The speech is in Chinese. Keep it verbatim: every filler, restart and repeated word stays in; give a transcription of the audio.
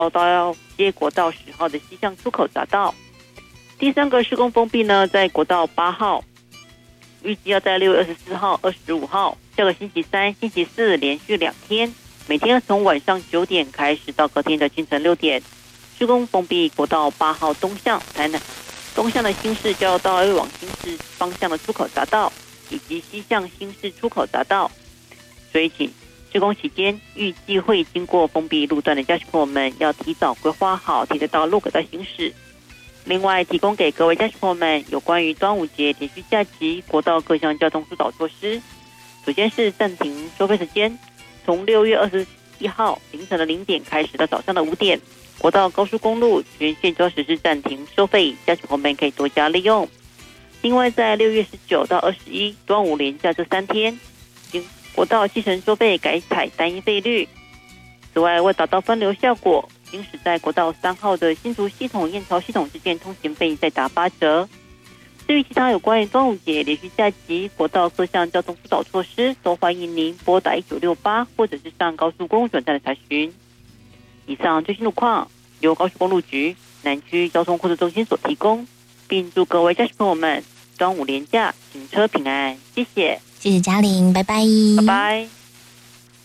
到接国道十号的西向出口匝道。第三个施工封闭呢，在国道八号，预计要在六月二十四号、二十五号，这个星期三、星期四连续两天，每天从晚上九点开始到隔天的清晨六点，施工封闭国道八号东向台南东向的新市交流道往新市方向的出口匝道，以及西向新市出口匝道。所以请施工期间预计会经过封闭路段的驾驶朋友们要提早规划好提得到路轨道行驶。另外提供给各位驾驶朋友们有关于端午节连续假期国道各项交通疏导措施。首先是暂停收费时间，从六月二十一号凌晨的零点开始到早上的五点，国道高速公路全线都实施暂停收费，驾驶朋友们可以多加利用。另外在六月十九到二十一端午连假这三天，国道计程收费改采单一费率。此外，为达到分流效果，行驶在国道三号的新竹系统、燕巢系统之间通行费再打八折。至于其他有关于端午节连续假期国道各项交通疏导措施，都欢迎您拨打一九六八或者是上高速公路总站的查询。以上最新路况由高速公路局南区交通控制中心所提供，并祝各位驾驶朋友们端午连假行车平安，谢谢。 谢谢嘉玲，拜拜， 拜拜。